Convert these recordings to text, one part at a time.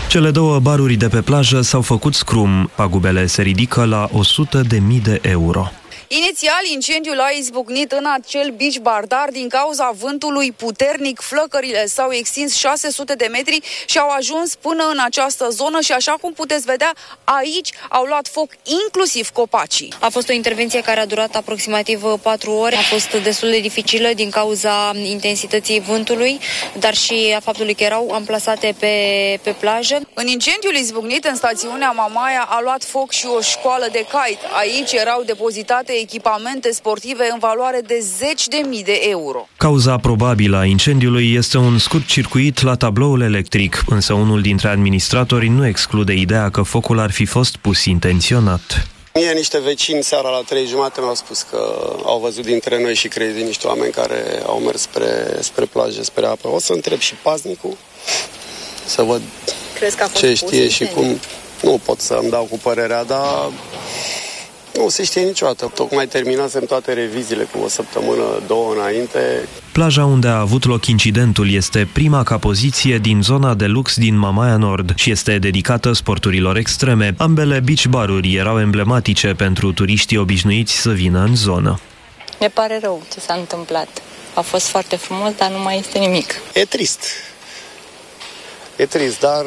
Cele două baruri de pe plajă s-au făcut scrum. Pagubele se ridică la 100.000 de euro. Inițial, incendiul a izbucnit în acel beach bar, dar din cauza vântului puternic, flăcările s-au extins 600 de metri și au ajuns până în această zonă și, așa cum puteți vedea, aici au luat foc inclusiv copacii. A fost o intervenție care a durat aproximativ 4 ore. A fost destul de dificilă din cauza intensității vântului, dar și a faptului că erau amplasate pe plajă. În incendiul izbucnit în stațiunea Mamaia a luat foc și o școală de kite. Aici erau depozitate echipamente sportive în valoare de 10.000 de euro. Cauza probabilă a incendiului este un scurt circuit la tabloul electric, însă unul dintre administratori nu exclude ideea că focul ar fi fost pus intenționat. Mie niște vecini seara la 3:30 mi-au spus că au văzut dintre noi și crezi niște oameni care au mers spre plajă, spre apă. O să întreb și paznicul să văd ce știe și cum. Nu pot să îmi dau cu părerea, dar nu se știe niciodată. Tocmai terminasem toate reviziile cu o săptămână, 2 înainte. Plaja unde a avut loc incidentul este prima ca poziție din zona de lux din Mamaia Nord și este dedicată sporturilor extreme. Ambele beach baruri erau emblematice pentru turiștii obișnuiți să vină în zonă. Mi pare rău ce s-a întâmplat. A fost foarte frumos, dar nu mai este nimic. E trist. E trist, dar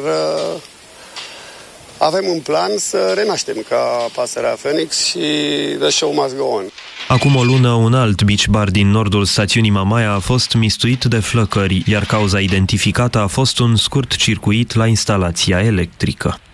avem un plan să renaștem ca pasărea Phoenix și the show must go on. Acum o lună, un alt beach bar din nordul stațiunii Mamaia a fost mistuit de flăcări, iar cauza identificată a fost un scurt circuit la instalația electrică.